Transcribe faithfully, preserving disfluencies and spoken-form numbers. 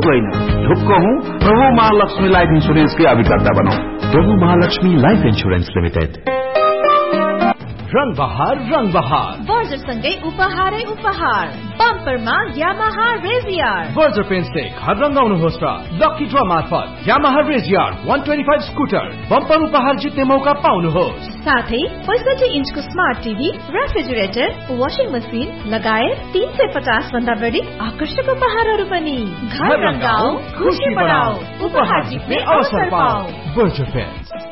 कसैको होइन। ढुक्क हूँ प्रभु महालक्ष्मी लाइफ इन्सुरेन्सकै अभिकर्ता बनौं। प्रभु महालक्ष्मी लाइफ इन्सुरेन्स लिमिटेड। रंग बहार रंग बहार बर्जर सँगै उपहारै उपहार। बम्परमा यामाहा रेजियर। बर्जर पेन्टले घर रंगाउनुहोस् र लकी ड्र मार्फत यामाहा रेजियर एक सौ पच्चीस स्कुटर बम्पर उपहार जित्ने मौका पाउनुहोस्। साथै पैंसठी इन्चको smart TV, refrigerator, washing machine लगायत तीन सय पचास भन्दा बढी आकर्षक उपहारहरू पनि। घर रंगाऊ, खुशी बढाऊ, उपहार जित्ने अवसर पाऊ। Berger pant.